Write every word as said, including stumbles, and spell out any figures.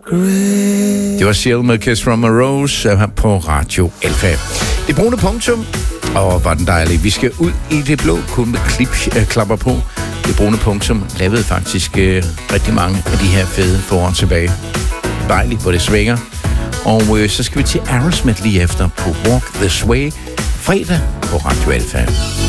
Det var Seal med Kiss from a Rose her på Radio Alfa. Det brune punktum. Og var den dejlig. Vi skal ud i det blå, kun med klip, øh, klapper på. Det brune punktum lavede faktisk øh, rigtig mange af de her fede foran tilbage. Dejligt, hvor det svinger. Og øh, så skal vi til Aerosmith lige efter på Walk This Way fredag på Radio Alfa.